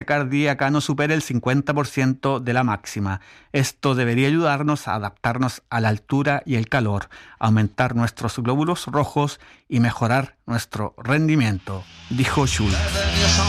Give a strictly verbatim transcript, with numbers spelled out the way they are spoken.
cardíaca no supere el cincuenta por ciento de la máxima. Esto debería ayudarnos a adaptarnos a la altura y el calor, aumentar nuestros glóbulos rojos y mejorar nuestro rendimiento, dijo Schultz.